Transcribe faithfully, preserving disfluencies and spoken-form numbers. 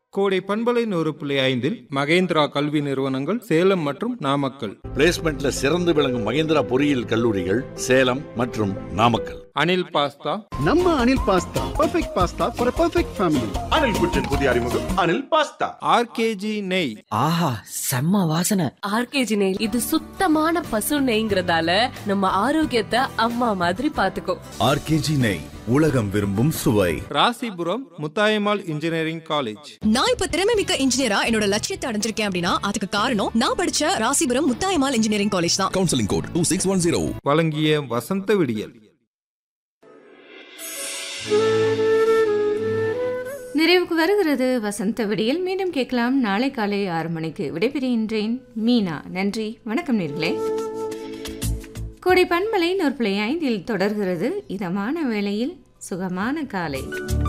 கோடை பண்பலை நூறு புள்ளி ஐந்தில் மகேந்திரா கல்வி நிறுவனங்கள் சேலம் மற்றும் நாமக்கல். பிளேஸ்மெண்ட்ல சிறந்து விளங்கும் மகேந்திரா பொறியியல் கல்லூரிகள் சேலம் மற்றும் நாமக்கல். அனில் பாஸ்தா, நம்ம Anil pasta, perfect pasta for perfect family. Anil குச்சின் புதிய அறிமுகம் அனில் பாஸ்தா. ஆர்கேஜி நெய். ஆஹா, செம்ம வாசனை. ஆர்கேஜி நெய் இது சுத்தமான பசு நெய்ங்கிறதால நம்ம ஆரோக்கியத்தை அம்மா மாதிரி பாத்துக்கோ. ஆர்கேஜி நெய், உலகம் விரும்பும் சுவை. Rasipuram Muthayammal engineering college. நான் இப்ப திறமை மிக்க இன்ஜினியரா என்னோட லட்சியத்தை அடைஞ்சிருக்கேன் அப்படின்னா அதுக்கு காரணம் நான் படிச்ச ராசிபுரம் முத்தாயம்மாள் இன்ஜினியரிங் காலேஜ் தான். Counselling code two six one zero. வழங்கிய வசந்த விடியல். நிறைவுக்கு வருகிறது வசந்த விடியல். மீண்டும் கேட்கலாம் நாளை காலை ஆறு மணிக்கு. விடைபெறுகின்றேன் மீனா. நன்றி, வணக்கம் நேர்களே. கோடை பண்பலை நூறு புள்ளி ஐந்தில் தொடர்கிறது இதமான வேளையில் சுகமான காலை.